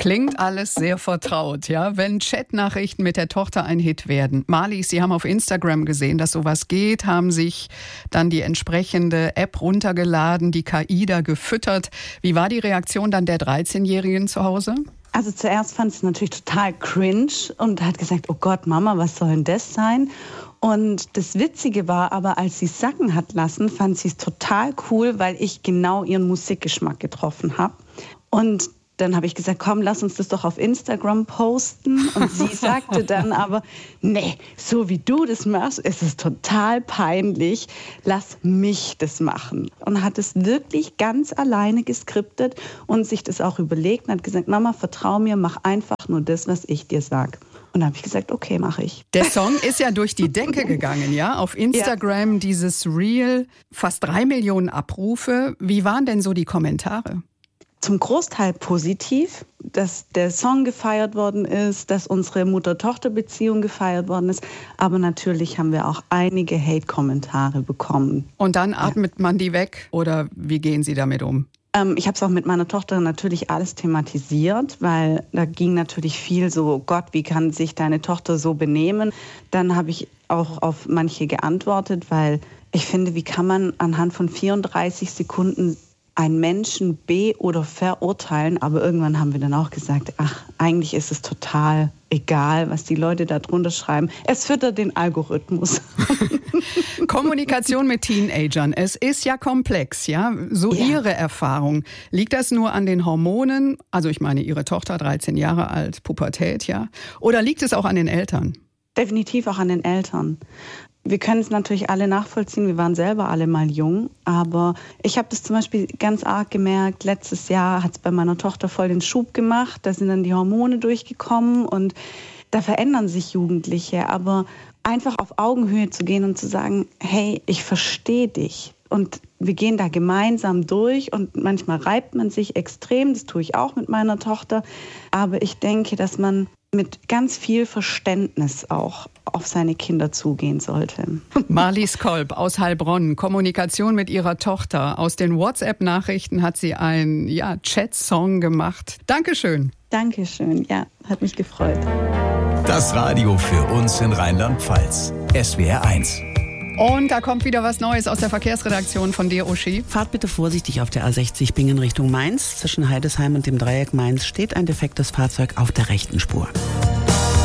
Klingt alles sehr vertraut, ja? Wenn Chatnachrichten mit der Tochter ein Hit werden. Marlies, Sie haben auf Instagram gesehen, dass sowas geht, haben sich dann die entsprechende App runtergeladen, die KI da gefüttert. Wie war die Reaktion dann der 13-Jährigen zu Hause? Also zuerst fand sie es natürlich total cringe und hat gesagt, oh Gott, Mama, was soll denn das sein? Und das Witzige war aber, als sie es sacken hat lassen, fand sie es total cool, weil ich genau ihren Musikgeschmack getroffen habe. Und dann habe ich gesagt, komm, lass uns das doch auf Instagram posten. Und sie sagte dann aber, nee, so wie du das machst, ist es total peinlich. Lass mich das machen. Und hat es wirklich ganz alleine geskriptet und sich das auch überlegt und hat gesagt, Mama, vertrau mir, mach einfach nur das, was ich dir sag. Und dann habe ich gesagt, okay, mache ich. Der Song ist ja durch die Decke gegangen, ja? Auf Instagram dieses Reel, fast 3 Millionen Abrufe. Wie waren denn so die Kommentare? Zum Großteil positiv, dass der Song gefeiert worden ist, dass unsere Mutter-Tochter-Beziehung gefeiert worden ist. Aber natürlich haben wir auch einige Hate-Kommentare bekommen. Und dann atmet man die weg oder wie gehen Sie damit um? Ich habe es auch mit meiner Tochter natürlich alles thematisiert, weil da ging natürlich viel so, Gott, wie kann sich deine Tochter so benehmen? Dann habe ich auch auf manche geantwortet, weil ich finde, wie kann man anhand von 34 Sekunden einen Menschen oder verurteilen, aber irgendwann haben wir dann auch gesagt, ach, eigentlich ist es total egal, was die Leute da drunter schreiben. Es füttert den Algorithmus. Kommunikation mit Teenagern, es ist ja komplex, ja? So ja. Ihre Erfahrung. Liegt das nur an den Hormonen? Also ich meine, Ihre Tochter, 13 Jahre alt, Pubertät, ja? Oder liegt es auch an den Eltern? Definitiv auch an den Eltern. Wir können es natürlich alle nachvollziehen, wir waren selber alle mal jung, aber ich habe das zum Beispiel ganz arg gemerkt, letztes Jahr hat es bei meiner Tochter voll den Schub gemacht, da sind dann die Hormone durchgekommen und da verändern sich Jugendliche, aber einfach auf Augenhöhe zu gehen und zu sagen, hey, ich verstehe dich und wir gehen da gemeinsam durch und manchmal reibt man sich extrem, das tue ich auch mit meiner Tochter, aber ich denke, dass man mit ganz viel Verständnis auch auf seine Kinder zugehen sollte. Marlies Kolb aus Heilbronn, Kommunikation mit ihrer Tochter. Aus den WhatsApp-Nachrichten hat sie einen Chat-Song gemacht. Dankeschön. Dankeschön, ja, hat mich gefreut. Das Radio für uns in Rheinland-Pfalz. SWR 1. Und da kommt wieder was Neues aus der Verkehrsredaktion von dir, Uschi. Fahrt bitte vorsichtig auf der A60 Bingen Richtung Mainz. Zwischen Heidesheim und dem Dreieck Mainz steht ein defektes Fahrzeug auf der rechten Spur.